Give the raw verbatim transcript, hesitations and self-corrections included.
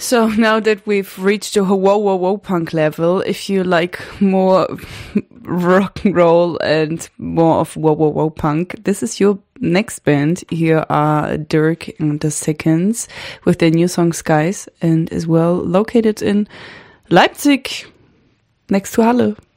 So now that we've reached a whoa whoa whoa punk level, if you like more rock and roll and more of whoa whoa whoa punk, this is your next band. Here are Dirk and the Seconds with their new song Skies, and as well located in Leipzig next to Halle.